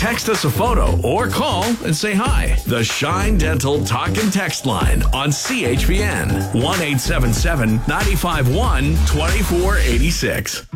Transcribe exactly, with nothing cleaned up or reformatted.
Text us a photo or call and say hi. The Shine Dental Talk and Text line on C H P N one eight seven seven, nine five one, two four eight six.